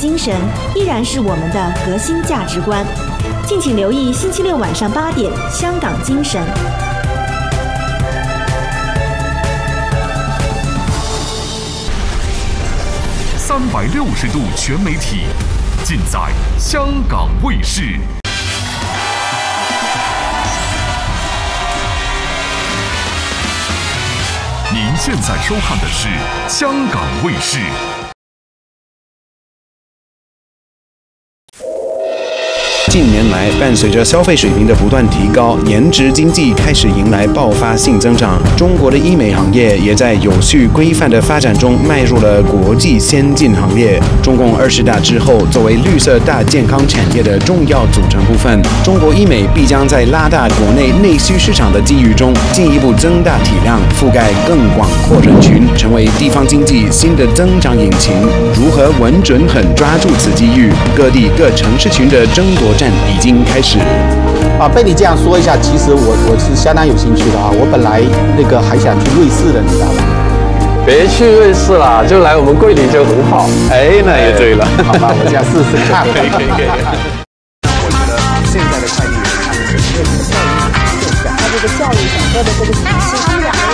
精神依然是我们的核心价值观。敬请留意星期六晚上8点，《香港精神》。 360度全媒体，尽在香港卫视。您现在收看的是香港卫视。 近年来，伴随着消费水平的不断提高，颜值经济开始迎来爆发性增长。中国的医美行业也在有序规范的发展中迈入了国际先进行列。中共20大之后，作为绿色大健康产业的重要组成部分，中国医美必将在拉大国内内需市场的机遇中，进一步增大体量，覆盖更广阔人群，成为地方经济新的增长引擎。如何稳准狠抓住此机遇？各地各城市群的争夺战已经开始。 被你这样说一下，其实我是相当有兴趣的啊。我本来还想去瑞士的，你知道吧？ 别去瑞士啦，就来我们桂林就很好。 哎，那也对了。 好吧，我这样试试看。 可以。我觉得现在的快递员他们是对这个教育更像， 他这个教育整个的这个体系，他们两个人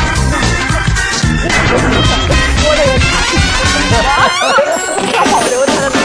说的也要保留他的。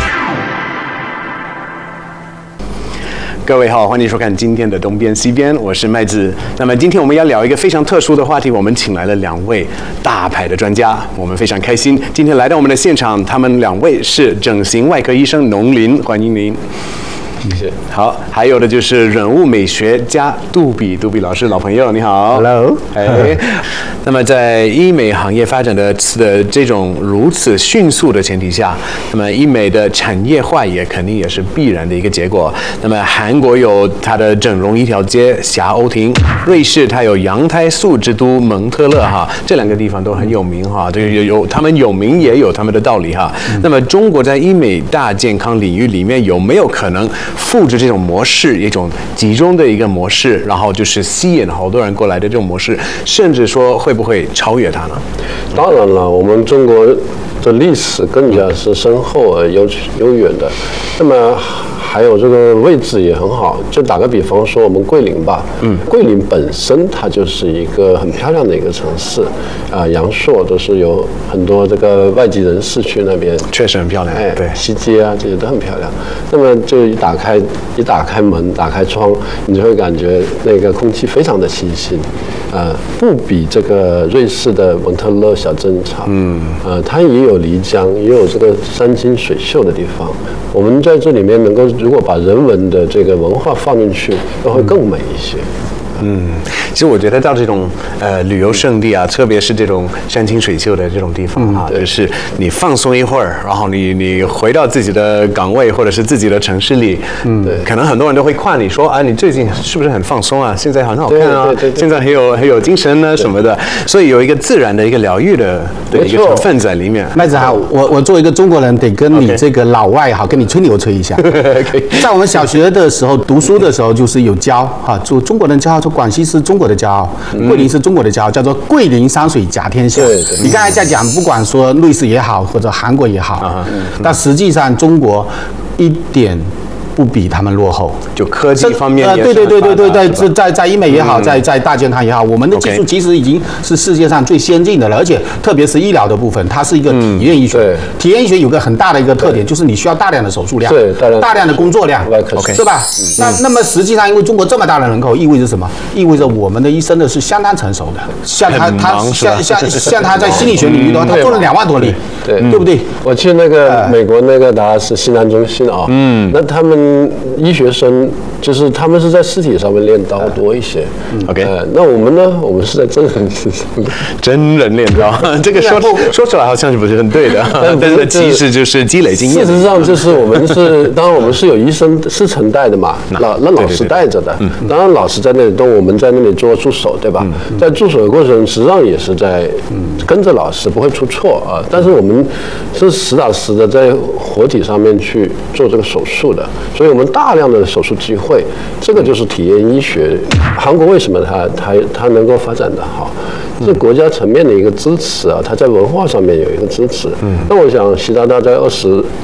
各位好，欢迎收看今天的东边西边，我是麦子。那么今天我们要聊一个非常特殊的话题，我们请来了2位大牌的专家，我们非常开心，今天来到我们的现场，他们2位是整形外科医生农林，欢迎您。 谢谢。 好，还有的就是人物美学家杜比老师，老朋友，你好。 Hello。 那么在医美行业发展的这种如此迅速的前提下，那么医美的产业化也肯定也是必然的一个结果。那么韩国有它的整容一条街霞欧亭，瑞士它有羊胎素之都蒙特勒哈，这2个地方都很有名哈，这个他们有名也有他们的道理哈。那么中国在医美大健康领域里面有没有可能复制这种模式，一种集中的一个模式，然后就是吸引好多人过来的这种模式，甚至说会不会超越它呢？ 当然了，我们中国的历史更加是深厚而悠远的，那么还有这个位置也很好。就打个比方说，我们桂林吧，桂林本身它就是一个很漂亮的一个城市，阳朔都是有很多这个外籍人士去那边， 确实很漂亮，对， 西街啊这些都很漂亮。那么就一打开门，打开窗，你就会感觉那个空气非常的清新，不比这个瑞士的蒙特勒小镇差，它也有漓江，也有这个山清水秀的地方。我们在这里面能够，如果把人文的这个文化放进去，那会更美一些。 其实我觉得到这种旅游胜地啊，特别是这种山清水秀的这种地方啊，就是你放松一会儿，然后你回到自己的岗位或者是自己的城市里，可能很多人都会夸你说，你最近是不是很放松啊？现在很好看啊，现在很有精神呢什么的，所以有一个自然的一个疗愈的一个成分在里面。 麦子好，我作为一个中国人，得跟你这个老外好，跟你吹牛吹一下。在我们小学的时候读书的时候，就是有教哈，就中国人骄傲。广西是中国的骄傲，桂林是中国的骄傲，叫做桂林山水甲天下。你刚才在讲，不管说瑞士也好，或者韩国也好，但实际上中国一点不比他们落后， 就科技方面也对，在医美也好，在大健康也好，我们的技术其实已经是世界上最先进的了，而且特别是医疗的部分，它是一个体验医学。体验医学有个很大的一个特点，就是你需要大量的手术量，大量的工作量，对吧？那么实际上，因为中国这么大的人口，意味着什么？意味着我们的医生呢是相当成熟的，像他在心理学领域的话，他做了2万多例，对不对？ 我去那个美国那个达拉斯西南中心啊，那他们医学生就是他们是在尸体上面练刀多一些。那我们呢？我们是在真人练刀，这个说出来好像是不是很对的，但是其实就是积累经验。 事实上就是我们是，当然我们是有医生师承带的嘛，老师带着的。当然老师在那里动，我们在那里做助手，对吧？在助手的过程，实际上也是在跟着老师，不会出错啊。但是我们是实打实的在活体上面去做这个手术的。所以我们大量的手术机会，这个就是体验医学。韩国为什么它能够发展得好？是国家层面的一个支持啊，它在文化上面有一个支持。那我想习大大在20